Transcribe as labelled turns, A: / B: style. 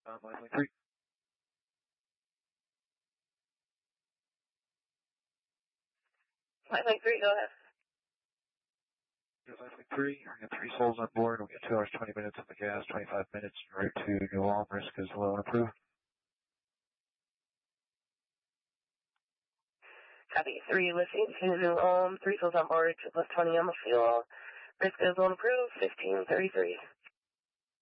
A: Line 3.
B: Line 3, go ahead.
A: Line 3, we got 3 souls on board. We got 2 hours, 20 minutes on the gas, 25 minutes en route to New Ulm. Risk is low and approved.
B: Copy. 3 listening to New Ulm. 3 souls on board, 2 plus 20 on the fuel. Risk is low and approved, 1533.